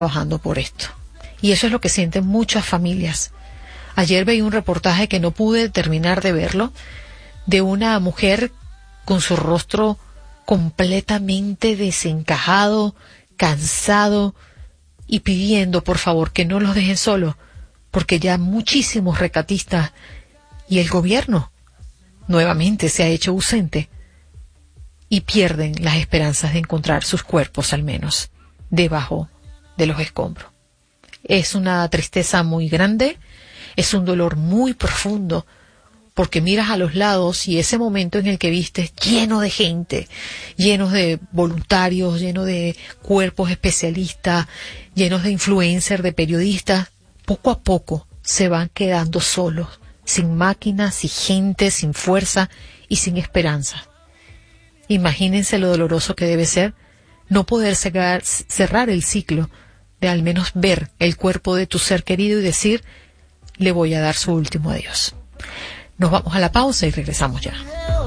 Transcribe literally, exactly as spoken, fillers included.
trabajando por esto. Y eso es lo que sienten muchas familias. Ayer veí un reportaje que no pude terminar de verlo, de una mujer con su rostro completamente desencajado, cansado, y pidiendo por favor que no los dejen solos, porque ya muchísimos rescatistas y el gobierno nuevamente se ha hecho ausente y pierden las esperanzas de encontrar sus cuerpos al menos debajo de los escombros. Es una tristeza muy grande, es un dolor muy profundo, porque miras a los lados y ese momento en el que vistes lleno de gente, llenos de voluntarios, lleno de cuerpos especialistas, llenos de influencers, de periodistas, poco a poco se van quedando solos, sin máquinas, sin gente, sin fuerza y sin esperanza. Imagínense lo doloroso que debe ser no poder cerrar, cerrar el ciclo de al menos ver el cuerpo de tu ser querido y decir, le voy a dar su último adiós. Nos vamos a la pausa y regresamos ya.